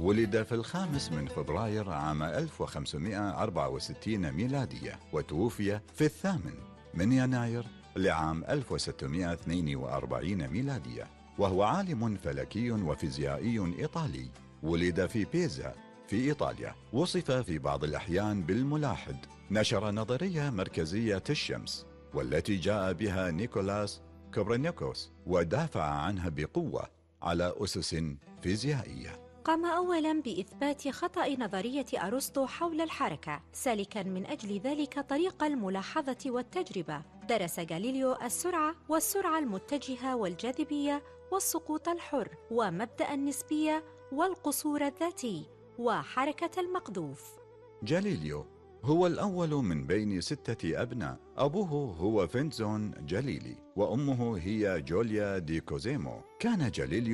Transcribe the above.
ولد في 5 فبراير عام 1564 ميلادية، وتوفي في 8 يناير لعام 1642 ميلادية، وهو عالم فلكي وفيزيائي إيطالي. ولد في بيزا في إيطاليا. وصف في بعض الأحيان بالملاحد. نشر نظرية مركزية الشمس والتي جاء بها نيكولاس كوبرنيكوس، ودافع عنها بقوة على أسس فيزيائية. قام أولاً بإثبات خطأ نظرية أرسطو حول الحركة، سالكاً من أجل ذلك طريق الملاحظة والتجربة. درس غاليليو السرعة والسرعة المتجهة والجاذبية والسقوط الحر ومبدأ النسبية والقصور الذاتي وحركة المقذوف. جاليليو هو الأول من بين 6 أبناء. أبوه هو فينزون جاليلي، وأمه هي جوليا دي كوزيمو. كان جاليليو